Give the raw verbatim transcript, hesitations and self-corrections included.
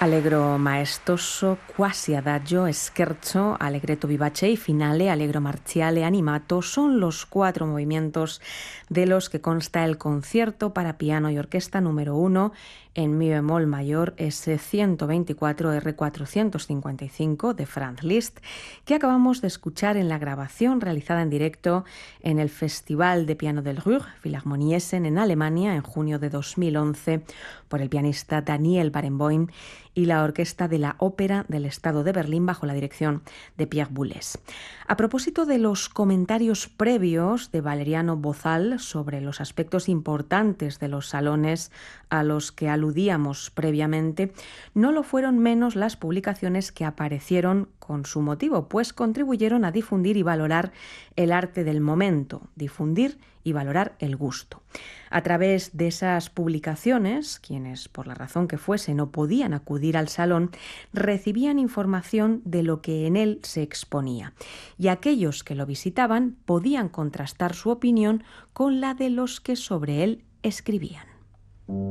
Allegro maestoso, quasi adagio, scherzo, allegretto vivace y finale, allegro marciale, animato, son los cuatro movimientos de los que consta el concierto para piano y orquesta número uno en mi bemol mayor S ciento veinticuatro R cuatrocientos cincuenta y cinco de Franz Liszt, que acabamos de escuchar en la grabación realizada en directo en el Festival de Piano del Ruhr, Philharmonie Essen, en Alemania, en junio de dos mil once, por el pianista Daniel Barenboim y la Orquesta de la Ópera del Estado de Berlín bajo la dirección de Pierre Boulez. A propósito de los comentarios previos de Valeriano Bozal sobre los aspectos importantes de los salones a los que aludíamos previamente, no lo fueron menos las publicaciones que aparecieron con su motivo, pues contribuyeron a difundir y valorar el arte del momento, difundir y valorar el gusto. A través de esas publicaciones, quienes por la razón que fuese no podían acudir al salón, recibían información de lo que en él se exponía, y aquellos que lo visitaban podían contrastar su opinión con la de los que sobre él escribían.